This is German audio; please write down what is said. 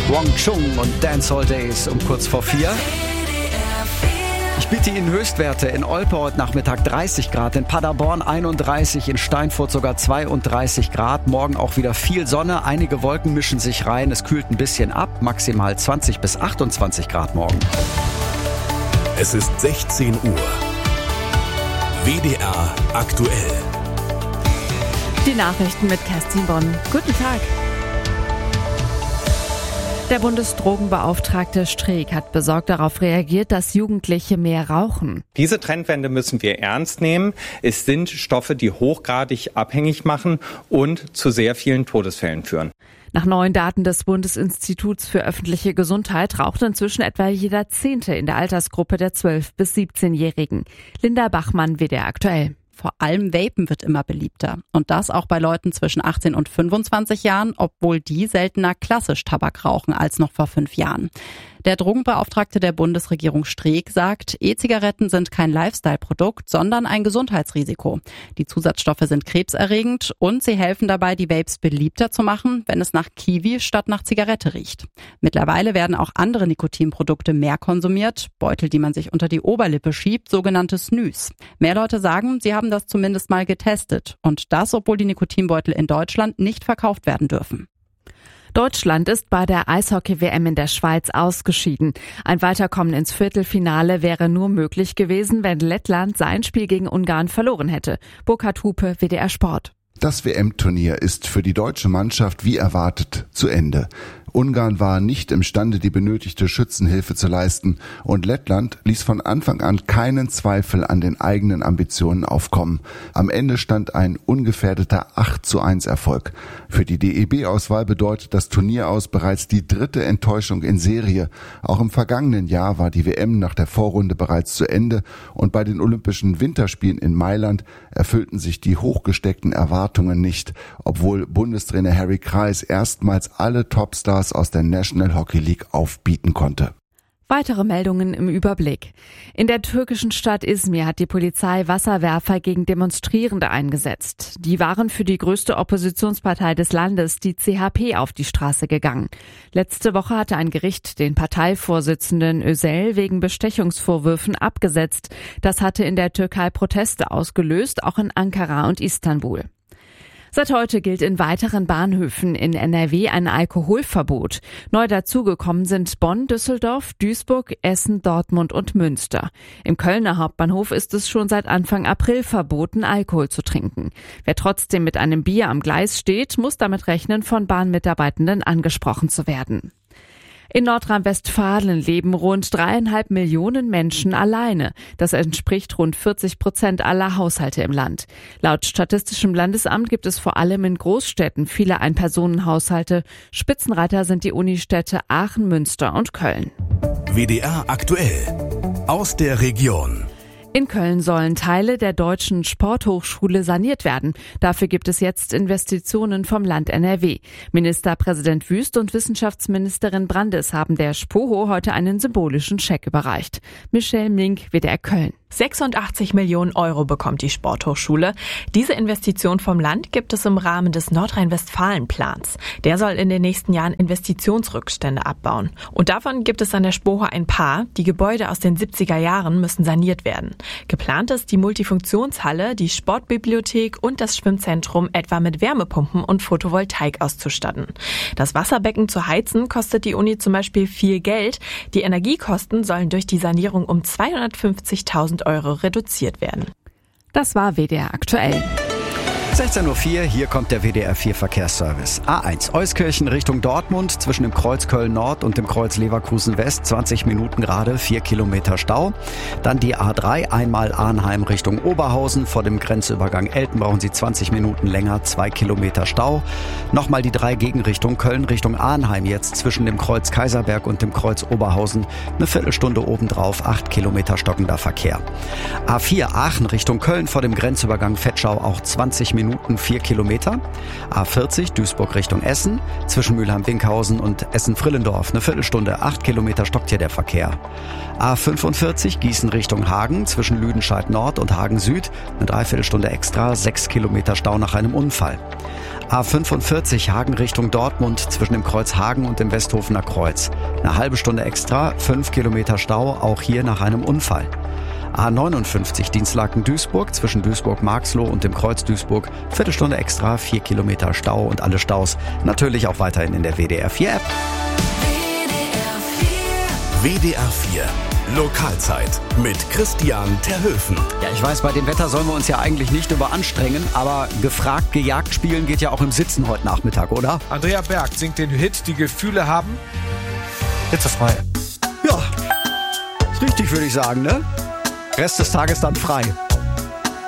Wong Chung und Dancehall Days um kurz vor 4. Ich biete Ihnen Höchstwerte in Olpe heute Nachmittag 30 Grad, in Paderborn 31, in Steinfurt sogar 32 Grad. Morgen auch wieder viel Sonne, einige Wolken mischen sich rein, es kühlt ein bisschen ab, maximal 20 bis 28 Grad morgen. Es ist 16 Uhr. WDR aktuell. Die Nachrichten mit Kerstin Bonn. Guten Tag. Der Bundesdrogenbeauftragte Streeck hat besorgt darauf reagiert, dass Jugendliche mehr rauchen. Diese Trendwende müssen wir ernst nehmen. Es sind Stoffe, die hochgradig abhängig machen und zu sehr vielen Todesfällen führen. Nach neuen Daten des Bundesinstituts für öffentliche Gesundheit raucht inzwischen etwa jeder Zehnte in der Altersgruppe der 12- bis 17-Jährigen. Linda Bachmann, WDR aktuell. Vor allem Vapen wird immer beliebter. Und das auch bei Leuten zwischen 18 und 25 Jahren, obwohl die seltener klassisch Tabak rauchen als noch vor 5 Jahren. Der Drogenbeauftragte der Bundesregierung Streeck sagt, E-Zigaretten sind kein Lifestyle-Produkt, sondern ein Gesundheitsrisiko. Die Zusatzstoffe sind krebserregend und sie helfen dabei, die Vapes beliebter zu machen, wenn es nach Kiwi statt nach Zigarette riecht. Mittlerweile werden auch andere Nikotinprodukte mehr konsumiert, Beutel, die man sich unter die Oberlippe schiebt, sogenannte Snus. Mehr Leute sagen, sie haben das zumindest mal getestet. Und das, obwohl die Nikotinbeutel in Deutschland nicht verkauft werden dürfen. Deutschland ist bei der Eishockey-WM in der Schweiz ausgeschieden. Ein Weiterkommen ins Viertelfinale wäre nur möglich gewesen, wenn Lettland sein Spiel gegen Ungarn verloren hätte. Burkhard Hupe, WDR Sport. Das WM-Turnier ist für die deutsche Mannschaft wie erwartet zu Ende. Ungarn war nicht imstande, die benötigte Schützenhilfe zu leisten und Lettland ließ von Anfang an keinen Zweifel an den eigenen Ambitionen aufkommen. Am Ende stand ein ungefährdeter 8:1 Erfolg. Für die DEB-Auswahl bedeutet das Turnier aus bereits die 3. Enttäuschung in Serie. Auch im vergangenen Jahr war die WM nach der Vorrunde bereits zu Ende und bei den Olympischen Winterspielen in Mailand erfüllten sich die hochgesteckten Erwartungen nicht, obwohl Bundestrainer Harry Kreis erstmals alle Topstars aus der National Hockey League aufbieten konnte. Weitere Meldungen im Überblick. In der türkischen Stadt Izmir hat die Polizei Wasserwerfer gegen Demonstrierende eingesetzt. Die waren für die größte Oppositionspartei des Landes, die CHP, auf die Straße gegangen. Letzte Woche hatte ein Gericht den Parteivorsitzenden Özel wegen Bestechungsvorwürfen abgesetzt. Das hatte in der Türkei Proteste ausgelöst, auch in Ankara und Istanbul. Seit heute gilt in weiteren Bahnhöfen in NRW ein Alkoholverbot. Neu dazugekommen sind Bonn, Düsseldorf, Duisburg, Essen, Dortmund und Münster. Im Kölner Hauptbahnhof ist es schon seit Anfang April verboten, Alkohol zu trinken. Wer trotzdem mit einem Bier am Gleis steht, muss damit rechnen, von Bahnmitarbeitenden angesprochen zu werden. In Nordrhein-Westfalen leben rund 3,5 Millionen Menschen alleine. Das entspricht rund 40% aller Haushalte im Land. Laut Statistischem Landesamt gibt es vor allem in Großstädten viele Einpersonenhaushalte. Spitzenreiter sind die Unistädte Aachen, Münster und Köln. WDR aktuell. Aus der Region. In Köln sollen Teile der Deutschen Sporthochschule saniert werden. Dafür gibt es jetzt Investitionen vom Land NRW. Ministerpräsident Wüst und Wissenschaftsministerin Brandes haben der SPOHO heute einen symbolischen Scheck überreicht. Michelle Mink, WDR Köln. 86 Millionen Euro bekommt die Sporthochschule. Diese Investition vom Land gibt es im Rahmen des Nordrhein-Westfalen-Plans. Der soll in den nächsten Jahren Investitionsrückstände abbauen. Und davon gibt es an der SPOHO ein paar. Die Gebäude aus den 70er Jahren müssen saniert werden. Geplant ist die Multifunktionshalle, die Sportbibliothek und das Schwimmzentrum etwa mit Wärmepumpen und Photovoltaik auszustatten. Das Wasserbecken zu heizen kostet die Uni zum Beispiel viel Geld. Die Energiekosten sollen durch die Sanierung um 250.000 Euro reduziert werden. Das war WDR aktuell. 16:04 Uhr, hier kommt der WDR 4 Verkehrsservice. A1 Euskirchen Richtung Dortmund zwischen dem Kreuz Köln Nord und dem Kreuz Leverkusen West, 20 Minuten gerade, 4 Kilometer Stau. Dann die A3 einmal Arnheim Richtung Oberhausen, vor dem Grenzübergang Elten brauchen Sie 20 Minuten länger, 2 Kilometer Stau. Nochmal die 3 Gegenrichtung Köln Richtung Arnheim jetzt zwischen dem Kreuz Kaiserberg und dem Kreuz Oberhausen, eine Viertelstunde obendrauf, 8 Kilometer stockender Verkehr. A4 Aachen Richtung Köln vor dem Grenzübergang Vetschau auch 20 Minuten, 4 Kilometer. A40 Duisburg Richtung Essen, zwischen Mülheim-Winkhausen und Essen-Frillendorf, eine Viertelstunde, 8 Kilometer stockt hier der Verkehr. A45 Gießen Richtung Hagen, zwischen Lüdenscheid Nord und Hagen Süd, eine Dreiviertelstunde extra, 6 Kilometer Stau nach einem Unfall. A45 Hagen Richtung Dortmund zwischen dem Kreuz Hagen und dem Westhofener Kreuz. Eine halbe Stunde extra, 5 Kilometer Stau, auch hier nach einem Unfall. A59 Dienstlaken-Duisburg zwischen Duisburg-Marxloh und dem Kreuz Duisburg. Viertelstunde extra, 4 Kilometer Stau und alle Staus natürlich auch weiterhin in der WDR 4 App. WDR 4 Lokalzeit mit Christian Terhöfen. Ja, ich weiß, bei dem Wetter sollen wir uns ja eigentlich nicht überanstrengen, aber gefragt, gejagt spielen geht ja auch im Sitzen heute Nachmittag, oder? Andrea Berg singt den Hit Die Gefühle haben hitzefrei. Ja, ist richtig, würde ich sagen, ne? Rest des Tages dann frei.